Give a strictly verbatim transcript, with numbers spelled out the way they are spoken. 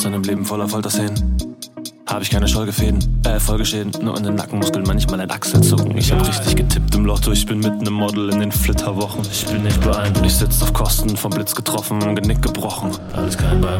seinem Leben voller Folterszenen. Hab ich keine Scholgefäden, äh, Folgeschäden, nur in den Nackenmuskeln manchmal ein Achselzucken. Ich hab richtig getippt im Lotto, ich bin mitten im Model in den Flitterwochen. Ich bin nicht beeindruckt, ich sitz auf Kosten, vom Blitz getroffen, Genick gebrochen. Alles kein Bein.